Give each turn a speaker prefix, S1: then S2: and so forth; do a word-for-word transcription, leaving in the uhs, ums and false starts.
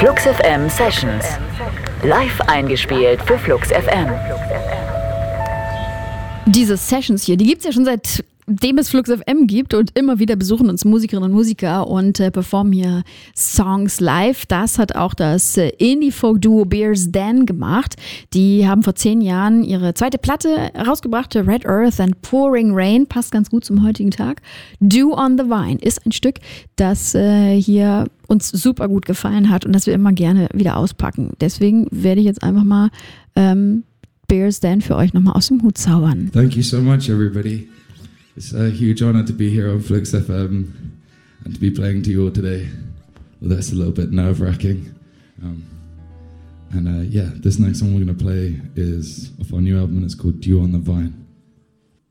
S1: Flux F M Sessions. Live eingespielt für Flux F M.
S2: Diese Sessions hier, die gibt es ja schon seitdem es Flux F M gibt und immer wieder besuchen uns Musikerinnen und Musiker und äh, performen hier Songs live. Das hat auch das äh, Indie-Folk-Duo Bears Den gemacht. Die haben vor zehn Jahren ihre zweite Platte rausgebracht, Red Earth and Pouring Rain, passt ganz gut zum heutigen Tag. Dew on the Vine ist ein Stück, das äh, hier uns super gut gefallen hat und das wir immer gerne wieder auspacken. Deswegen werde ich jetzt einfach mal ähm, Bears Den für euch nochmal aus dem Hut zaubern.
S3: Thank you so much, everybody. It's a huge honor to be here on Flux F M and to be playing to you all today. Well, that's a little bit nerve-wracking. Um, and uh, yeah, this next song we're going to play is off our new album and it's called Dew on the Vine.